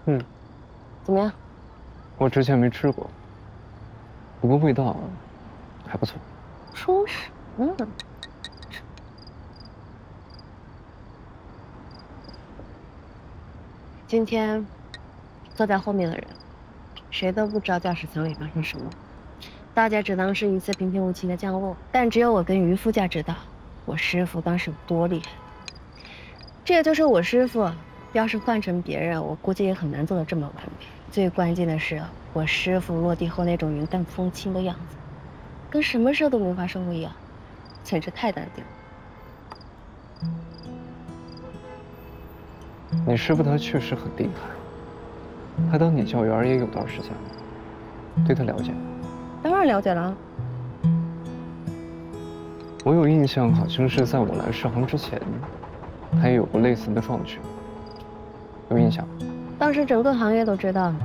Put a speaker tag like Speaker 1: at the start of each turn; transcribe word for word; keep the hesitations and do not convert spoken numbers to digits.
Speaker 1: 嗯，
Speaker 2: 怎么样？
Speaker 1: 我之前没吃过，不过味道还不错。
Speaker 2: 舒适，嗯。今天坐在后面的人，谁都不知道驾驶舱里发生什么，大家只当是一次平平无奇的降落，但只有我跟于副驾知道，我师傅当时有多厉害。这也就是我师傅，要是换成别人，我估计也很难做得这么完美。最关键的是，我师傅落地后那种云淡风轻的样子，跟什么事都没发生过一样，简直太淡定了。
Speaker 1: 你师傅他确实很厉害，他当你教员也有段时间了，对他了解吗？
Speaker 2: 当然了解了。
Speaker 1: 我有印象，好像是在我来世航之前，他也有过类似的壮举，有印象吗？
Speaker 2: 当时整个行业都知道